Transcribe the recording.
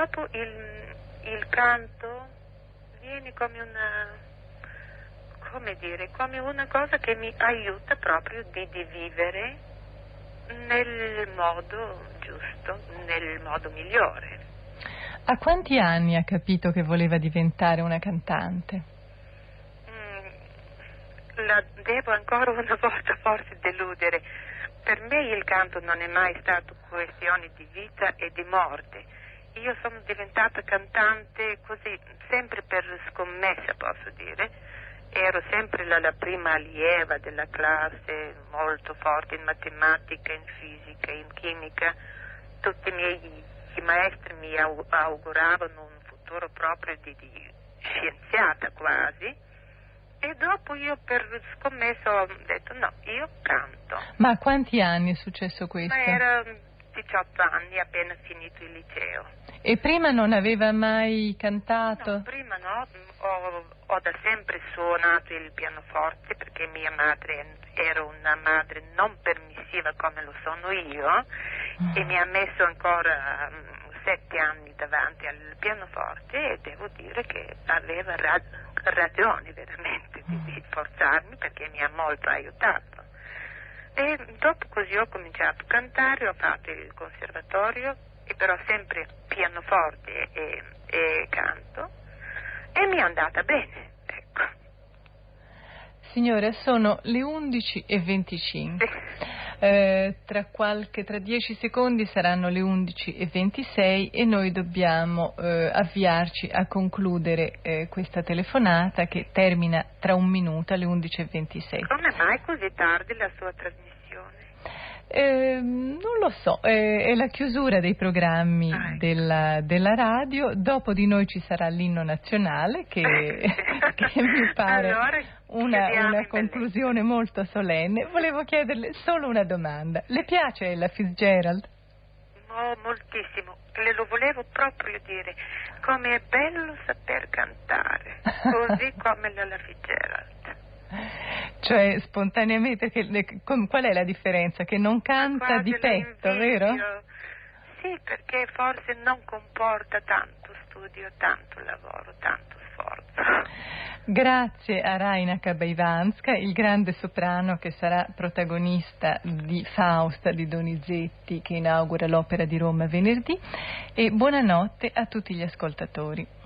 dopo il canto viene come come una cosa che mi aiuta proprio di vivere nel modo giusto, nel modo migliore. A quanti anni ha capito che voleva diventare una cantante? La devo ancora una volta forse deludere. Per me il canto non è mai stato questione di vita e di morte. Io sono diventata cantante così, sempre per scommessa, posso dire. Ero sempre la prima allieva della classe, molto forte in matematica, in fisica, in chimica. Tutti i maestri mi auguravano un futuro proprio di scienziata quasi. E dopo io per scommessa ho detto no, io canto. Ma a quanti anni è successo questo? Ma era 18 anni, appena finito il liceo. E prima non aveva mai cantato? No, prima no, ho da sempre suonato il pianoforte perché mia madre era una madre non permissiva come lo sono io e mi ha messo ancora 7 anni davanti al pianoforte e devo dire che aveva ragione veramente di forzarmi perché mi ha molto aiutato. E dopo così ho cominciato a cantare, ho fatto il conservatorio e però sempre pianoforte e canto e mi è andata bene, ecco. Signora, sono le 11:25. Tra 10 secondi saranno le 11:26 e noi dobbiamo avviarci a concludere questa telefonata che termina tra un minuto alle 11:26. Come mai così tardi la sua trasmissione? Non lo so, è la chiusura dei programmi della radio. Dopo di noi ci sarà l'inno nazionale che mi pare allora, una conclusione molto solenne. Volevo chiederle solo una domanda: le piace Ella Fitzgerald? Oh, moltissimo, le lo volevo proprio dire, come è bello saper cantare, così come l'Ella Fitzgerald. Cioè spontaneamente, qual è la differenza? Che non canta di petto, vero? Sì, perché forse non comporta tanto studio, tanto lavoro, tanto sforzo. Grazie a Raina Kabaivanska, il grande soprano che sarà protagonista di Fausta di Donizetti che inaugura l'Opera di Roma venerdì, e buonanotte a tutti gli ascoltatori.